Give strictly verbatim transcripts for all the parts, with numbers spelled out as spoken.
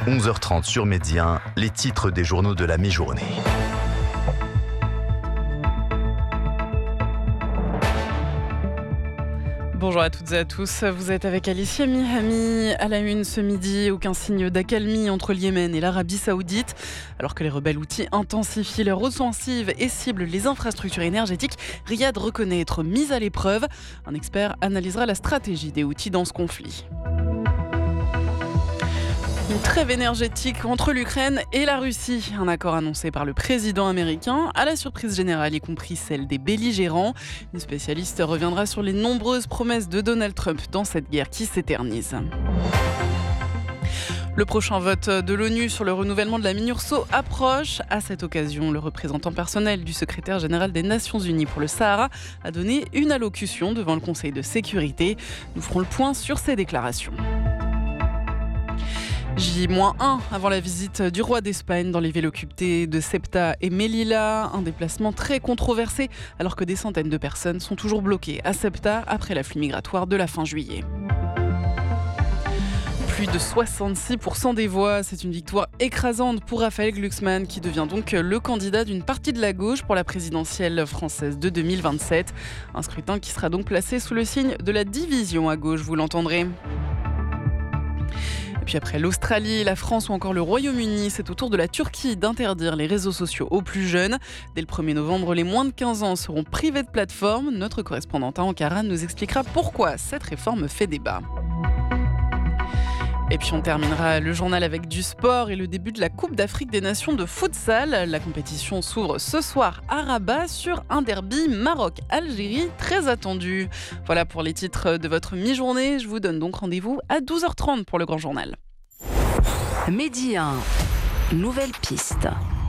onze heures trente sur Média, les titres des journaux de la mi-journée. Bonjour à toutes et à tous, vous êtes avec Alicia Mihami. À la une ce midi, aucun signe d'accalmie entre le Yémen et l'Arabie Saoudite. Alors que les rebelles houthis intensifient leur offensive et ciblent les infrastructures énergétiques, Riyad reconnaît être mise à l'épreuve. Un expert analysera la stratégie des houthis dans ce conflit. Une trêve énergétique entre l'Ukraine et la Russie. Un accord annoncé par le président américain, à la surprise générale, y compris celle des belligérants. Une spécialiste reviendra sur les nombreuses promesses de Donald Trump dans cette guerre qui s'éternise. Le prochain vote de l'ONU sur le renouvellement de la MINURSO approche. À cette occasion, le représentant personnel du secrétaire général des Nations Unies pour le Sahara a donné une allocution devant le Conseil de sécurité. Nous ferons le point sur ces déclarations. J un avant la visite du roi d'Espagne dans les villes occupées de Ceuta et Melilla. Un déplacement très controversé alors que des centaines de personnes sont toujours bloquées à Ceuta après l'afflux migratoire de la fin juillet. Plus de soixante-six pour cent des voix, c'est une victoire écrasante pour Raphaël Glucksmann qui devient donc le candidat d'une partie de la gauche pour la présidentielle française de deux mille vingt-sept. Un scrutin qui sera donc placé sous le signe de la division à gauche, vous l'entendrez. Et puis après l'Australie, la France ou encore le Royaume-Uni, c'est au tour de la Turquie d'interdire les réseaux sociaux aux plus jeunes. Dès le premier novembre, les moins de quinze ans seront privés de plateforme. Notre correspondante à Ankara nous expliquera pourquoi cette réforme fait débat. Et puis on terminera le journal avec du sport et le début de la Coupe d'Afrique des Nations de futsal. La compétition s'ouvre ce soir à Rabat sur un derby Maroc-Algérie très attendu. Voilà pour les titres de votre mi-journée. Je vous donne donc rendez-vous à douze heures trente pour le grand journal. Midi un, nouvelle piste.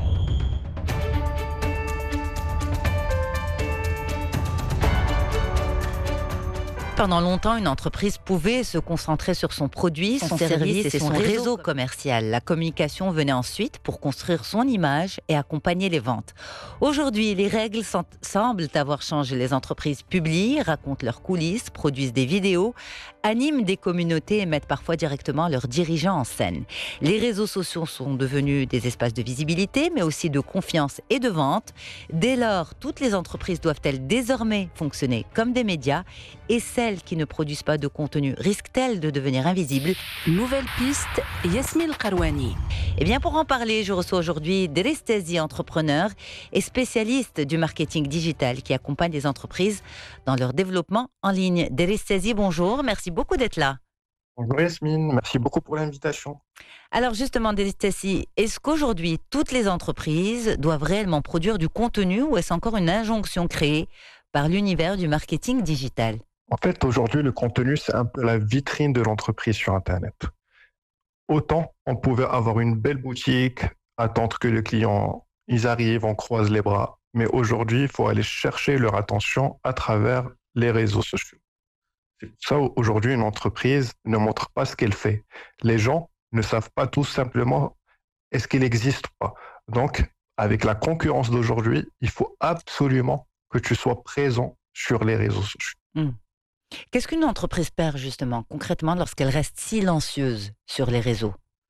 Pendant longtemps, une entreprise pouvait se concentrer sur son produit, son, son service, service et son réseau, réseau commercial. La communication venait ensuite pour construire son image et accompagner les ventes. Aujourd'hui, les règles semblent avoir changé. Les entreprises publient, racontent leurs coulisses, produisent des vidéos, animent des communautés et mettent parfois directement leurs dirigeants en scène. Les réseaux sociaux sont devenus des espaces de visibilité, mais aussi de confiance et de vente. Dès lors, toutes les entreprises doivent-elles désormais fonctionner comme des médias et celles qui ne produisent pas de contenu risquent-elles de devenir invisibles? Nouvelle piste, Yasmine Karouani. Eh bien, pour en parler, je reçois aujourd'hui Deris Tezi, entrepreneur et spécialiste du marketing digital qui accompagne les entreprises dans leur développement en ligne. Deris Tezi, bonjour, merci beaucoup d'être là. Bonjour Yasmine, merci beaucoup pour l'invitation. Alors justement, Deris Tezi, est-ce qu'aujourd'hui, toutes les entreprises doivent réellement produire du contenu ou est-ce encore une injonction créée par l'univers du marketing digital? En fait, aujourd'hui, le contenu, c'est un peu la vitrine de l'entreprise sur Internet. Autant on pouvait avoir une belle boutique, attendre que les clients ils arrivent, on croise les bras. Mais aujourd'hui, il faut aller chercher leur attention à travers les réseaux sociaux. C'est pour ça aujourd'hui, une entreprise ne montre pas ce qu'elle fait. Les gens ne savent pas tout simplement est-ce qu'il existe ou pas. Donc, avec la concurrence d'aujourd'hui, il faut absolument que tu sois présent sur les réseaux sociaux. Mmh. Qu'est-ce qu'une entreprise perd justement, concrètement, lorsqu'elle reste silencieuse sur les réseaux?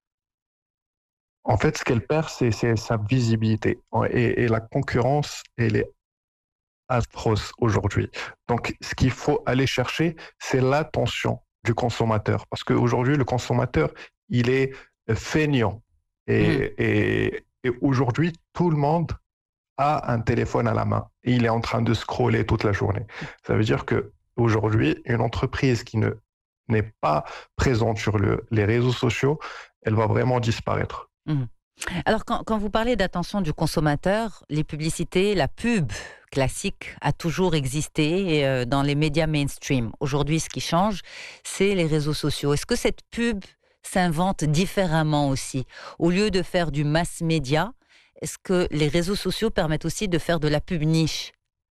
En fait, ce qu'elle perd, c'est, c'est sa visibilité. Et, et la concurrence, elle est atroce aujourd'hui. Donc, ce qu'il faut aller chercher, c'est l'attention du consommateur. Parce qu'aujourd'hui, le consommateur, il est feignant. Et, mmh. et, et aujourd'hui, tout le monde a un téléphone à la main. Et il est en train de scroller toute la journée. Ça veut dire que aujourd'hui, une entreprise qui ne, n'est pas présente sur le, les réseaux sociaux, elle va vraiment disparaître. Mmh. Alors, quand, quand vous parlez d'attention du consommateur, les publicités, la pub classique a toujours existé euh, dans les médias mainstream. Aujourd'hui, ce qui change, c'est les réseaux sociaux. Est-ce que cette pub s'invente différemment aussi? Au lieu de faire du mass média, est-ce que les réseaux sociaux permettent aussi de faire de la pub niche?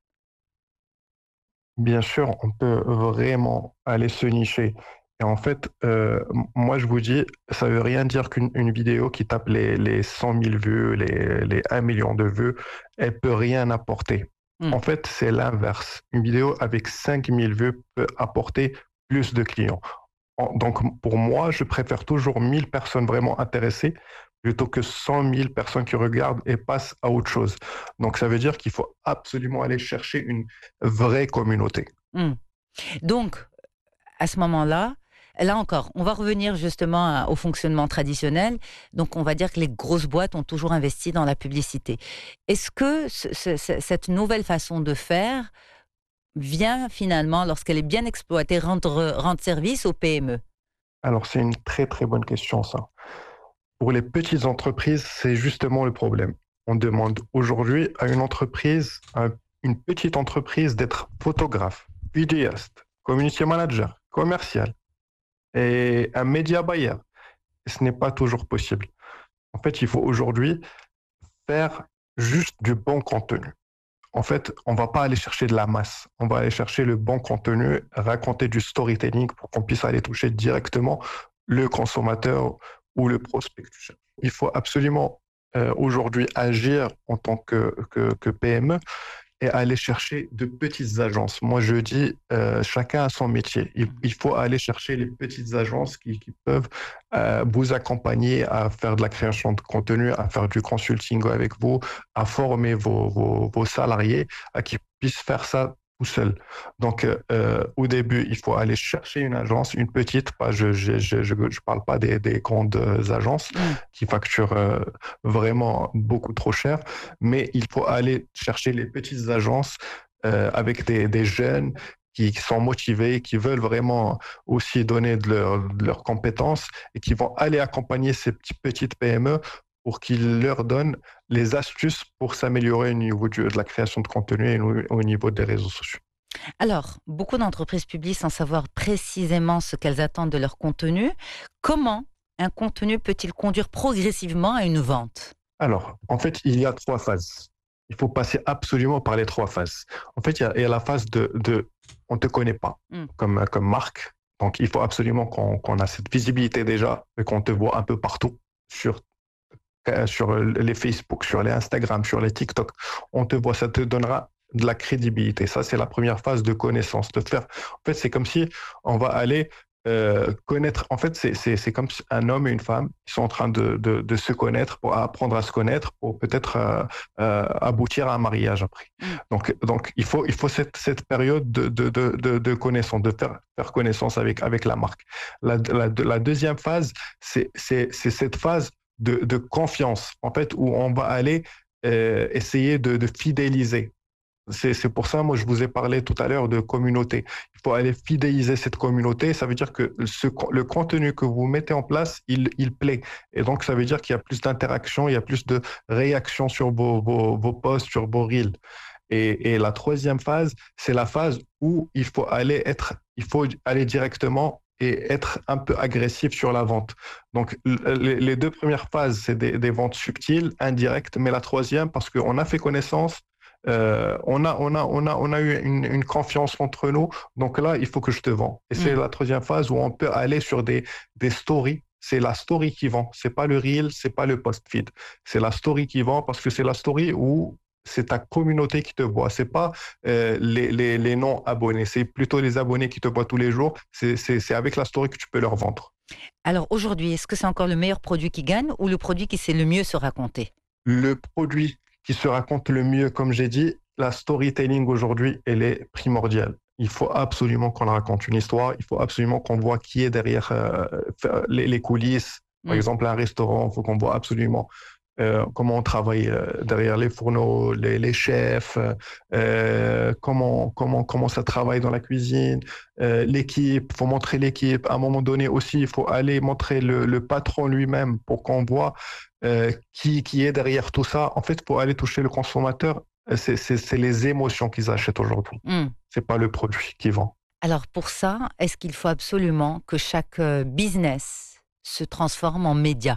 Bien sûr, on peut vraiment aller se nicher. Et en fait, euh, moi, je vous dis, ça ne veut rien dire qu'une une vidéo qui tape les, les cent mille vues, les, les un million de vues, elle ne peut rien apporter. Mmh. En fait, c'est l'inverse. Une vidéo avec cinq mille vues peut apporter plus de clients. En- Donc, pour moi, je préfère toujours mille personnes vraiment intéressées plutôt que cent mille personnes qui regardent et passent à autre chose. Donc, ça veut dire qu'il faut absolument aller chercher une vraie communauté. Hmm. Donc, à ce moment-là, là encore, on va revenir justement à- au fonctionnement traditionnel. Donc, on va dire que les grosses boîtes ont toujours investi dans la publicité. Est-ce que ce- ce- ce- cette nouvelle façon de faire vient finalement, lorsqu'elle est bien exploitée, rendre, rendre service aux P M E? Alors, c'est une très, très bonne question, ça. Pour les petites entreprises, c'est justement le problème. On demande aujourd'hui à une entreprise, à une petite entreprise, d'être photographe, vidéaste, community manager, commercial et un média buyer. Et ce n'est pas toujours possible. En fait, il faut aujourd'hui faire juste du bon contenu. En fait, on ne va pas aller chercher de la masse. On va aller chercher le bon contenu, raconter du storytelling pour qu'on puisse aller toucher directement le consommateur ou le prospect. Il faut absolument euh, aujourd'hui agir en tant que, que, que P M E et aller chercher de petites agences. Moi, je dis, euh, chacun a son métier. Il, il faut aller chercher les petites agences qui, qui peuvent euh, vous accompagner à faire de la création de contenu, à faire du consulting avec vous, à former vos, vos, vos salariés, à qu'ils puissent faire ça tout seuls. Donc, euh, au début, il faut aller chercher une agence, une petite, pas, je ne je, je, je, je parle pas des, des grandes agences Mm. qui facturent euh, vraiment beaucoup trop cher, mais il faut aller chercher les petites agences euh, avec des, des jeunes qui, qui sont motivés, qui veulent vraiment aussi donner de, leur, de leurs compétences et qui vont aller accompagner ces petits, petites P M E pour qu'ils leur donnent les astuces pour s'améliorer au niveau du- de la création de contenu et au, au niveau des réseaux sociaux. Alors, beaucoup d'entreprises publient sans savoir précisément ce qu'elles attendent de leur contenu. Comment un contenu peut-il conduire progressivement à une vente? Alors, en fait, il y a trois phases. Il faut passer absolument par les trois phases. En fait, il y a, il y a la phase de, de on ne te connaît pas Mm. comme, comme marque. Donc, il faut absolument qu'on qu'on a cette visibilité déjà et qu'on te voit un peu partout sur, euh, sur les Facebook, sur les Instagram, sur les TikTok. On te voit, ça te donnera de la crédibilité. Ça, c'est la première phase de connaissance. De faire. En fait, c'est comme si on va aller euh, connaître. En fait, c'est, c'est, c'est comme si un homme et une femme qui sont en train de, de, de se connaître, pour apprendre à se connaître, pour peut-être euh, euh, aboutir à un mariage après. Mm. Donc, donc il faut, il faut cette, cette période de, de, de, de, de connaissance, de faire, faire connaissance avec, avec la marque. La, la, la deuxième phase, c'est, c'est, c'est cette phase de, de confiance, en fait, où on va aller euh, essayer de, de fidéliser. C'est, c'est pour ça, moi, je vous ai parlé tout à l'heure de communauté. Il faut aller fidéliser cette communauté. Ça veut dire que ce, le contenu que vous mettez en place, il, il plaît. Et donc, ça veut dire qu'il y a plus d'interaction, il y a plus de réactions sur vos, vos, vos posts, sur vos reels. Et, et la troisième phase, c'est la phase où il faut aller être, il faut aller directement et être un peu agressif sur la vente. Donc, les, les deux premières phases, c'est des, des ventes subtiles, indirectes, mais la troisième, parce qu'on a fait connaissance, euh, on, a, on, a, on, a, on a eu une, une confiance entre nous, donc là, il faut que je te vends. Et c'est Mm. la troisième phase où on peut aller sur des, des stories. C'est la story qui vend, c'est pas le reel, c'est pas le post-feed. C'est la story qui vend parce que c'est la story où c'est ta communauté qui te voit. C'est pas euh, les, les, les non-abonnés, c'est plutôt les abonnés qui te voient tous les jours. C'est, c'est, c'est avec la story que tu peux leur vendre. Alors aujourd'hui, est-ce que c'est encore le meilleur produit qui gagne ou le produit qui sait le mieux se raconter? Le produit qui se raconte le mieux, comme j'ai dit, la storytelling aujourd'hui, elle est primordiale. Il faut absolument qu'on raconte une histoire, il faut absolument qu'on voit qui est derrière euh, les, les coulisses. Par Mm. exemple, un restaurant, il faut qu'on voit absolument euh, comment on travaille euh, derrière les fourneaux, les, les chefs, euh, comment, comment, comment ça travaille dans la cuisine, euh, l'équipe, il faut montrer l'équipe. À un moment donné aussi, il faut aller montrer le, le patron lui-même pour qu'on voit euh, qui, qui est derrière tout ça. En fait, pour aller toucher le consommateur, c'est, c'est, c'est les émotions qu'ils achètent aujourd'hui. Mm. C'est pas le produit qui vend. Alors pour ça, est-ce qu'il faut absolument que chaque euh, business se transforme en média?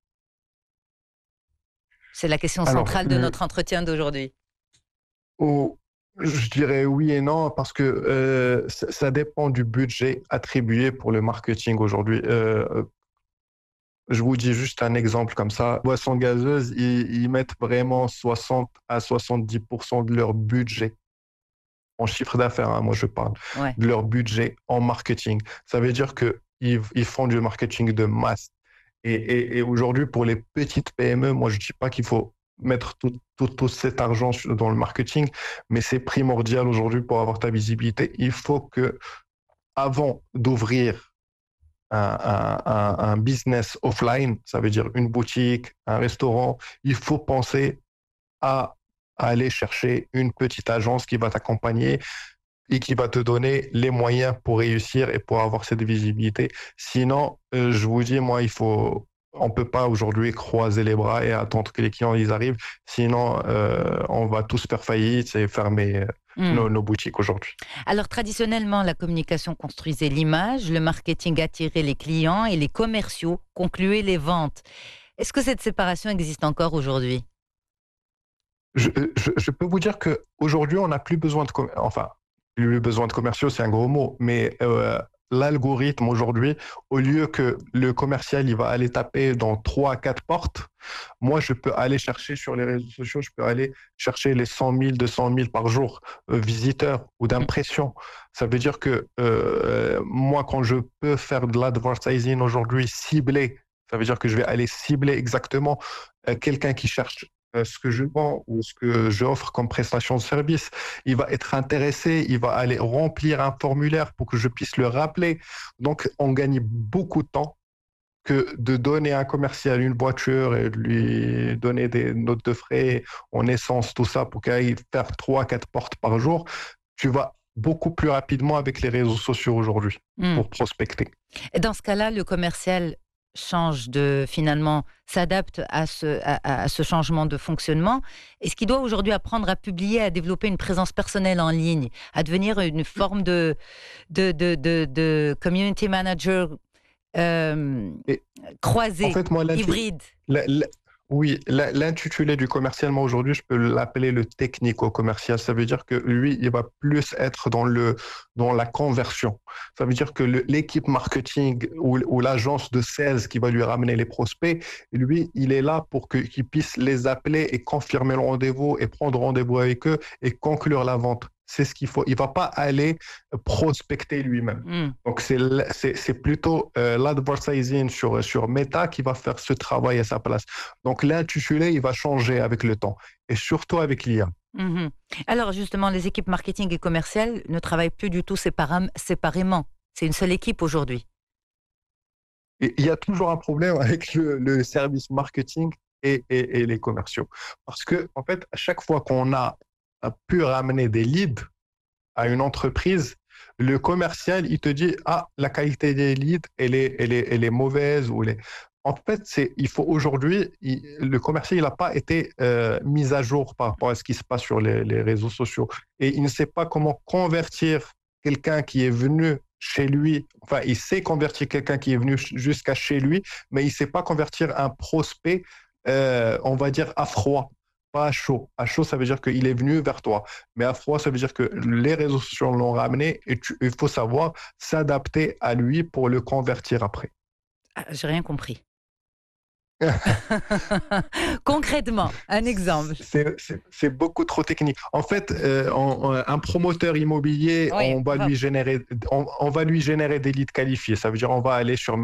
C'est la question Alors, centrale de le- notre entretien d'aujourd'hui. Oh, je dirais oui et non parce que euh, ça, ça dépend du budget attribué pour le marketing aujourd'hui. Euh, je vous dis juste un exemple comme ça. Boissons gazeuses, ils, ils mettent vraiment soixante à soixante-dix pour cent de leur budget en chiffre d'affaires, hein, moi je parle, Ouais. de leur budget en marketing. Ça veut dire que ils, ils font du marketing de masse. Et, et, et aujourd'hui, pour les petites P M E, moi, je ne dis pas qu'il faut mettre tout, tout, tout cet argent dans le marketing, mais c'est primordial aujourd'hui pour avoir ta visibilité. Il faut que, avant d'ouvrir un, un, un, un business offline, ça veut dire une boutique, un restaurant, il faut penser à, à aller chercher une petite agence qui va t'accompagner et qui va te donner les moyens pour réussir et pour avoir cette visibilité. Sinon, euh, je vous dis, moi, il faut, on ne peut pas aujourd'hui croiser les bras et attendre que les clients ils arrivent. Sinon, euh, on va tous faire faillite et fermer euh, mmh. nos, nos boutiques aujourd'hui. Alors, traditionnellement, la communication construisait l'image, le marketing attirait les clients et les commerciaux concluaient les ventes. Est-ce que cette séparation existe encore aujourd'hui ? je, je, je peux vous dire qu'aujourd'hui, on n'a plus besoin de... Com- enfin, plus besoin de commerciaux, c'est un gros mot, mais euh, l'algorithme aujourd'hui, au lieu que le commercial il va aller taper dans trois à quatre portes, moi je peux aller chercher sur les réseaux sociaux, je peux aller chercher les cent mille, deux cent mille par jour euh, visiteurs ou d'impressions. Ça veut dire que euh, moi quand je peux faire de l'advertising aujourd'hui ciblé, ça veut dire que je vais aller cibler exactement euh, quelqu'un qui cherche ce que je vends ou ce que j'offre comme prestation de service. Il va être intéressé, il va aller remplir un formulaire pour que je puisse le rappeler. Donc, on gagne beaucoup de temps que de donner à un commercial une voiture et de lui donner des notes de frais en essence, tout ça, pour qu'il aille faire trois, quatre portes par jour. Tu vas beaucoup plus rapidement avec les réseaux sociaux aujourd'hui mmh. pour prospecter. Et dans ce cas-là, le commercial change de, finalement, s'adapte à ce, à, à ce changement de fonctionnement. Est-ce qu'il doit aujourd'hui apprendre à publier, à développer une présence personnelle en ligne, à devenir une forme de, de, de, de, de community manager euh, croisé, en fait, moi, hybride la, la, Oui, l'intitulé du commercial, moi aujourd'hui, je peux l'appeler le technico-commercial. Ça veut dire que lui, il va plus être dans, le, dans la conversion. Ça veut dire que l'équipe marketing ou, ou l'agence de sales qui va lui ramener les prospects, lui, il est là pour que, qu'il puisse les appeler et confirmer le rendez-vous et prendre rendez-vous avec eux et conclure la vente. C'est ce qu'il faut. Il ne va pas aller prospecter lui-même. Mm. Donc, c'est, c'est, c'est plutôt euh, l'advertising sur, sur Meta qui va faire ce travail à sa place. Donc, l'intitulé, il va changer avec le temps et surtout avec l'I A. Mm-hmm. Alors, justement, les équipes marketing et commerciales ne travaillent plus du tout séparam- séparément. C'est une seule équipe aujourd'hui. Et il y a toujours un problème avec le, le service marketing et, et, et les commerciaux. Parce que, en fait, à chaque fois qu'on a a pu ramener des leads à une entreprise, le commercial, il te dit « Ah, la qualité des leads, elle est, elle est, elle est mauvaise. » ou les... En fait, c'est, il faut aujourd'hui, il, le commercial, il n'a pas été euh, mis à jour par rapport à ce qui se passe sur les, les réseaux sociaux. Et il ne sait pas comment convertir quelqu'un qui est venu chez lui. Enfin, il sait convertir quelqu'un qui est venu jusqu'à chez lui, mais il ne sait pas convertir un prospect, euh, on va dire, à froid. Pas à chaud. À chaud, ça veut dire qu'il est venu vers toi. Mais à froid, ça veut dire que les réseaux sociaux l'ont ramené et tu, il faut savoir s'adapter à lui pour le convertir après. Ah, j'ai rien compris. Concrètement, un exemple. C'est, c'est, c'est beaucoup trop technique. En fait, euh, on, on, un promoteur immobilier, oui, on va, va lui générer, on, on va lui générer des leads qualifiés. Ça veut dire on va aller sur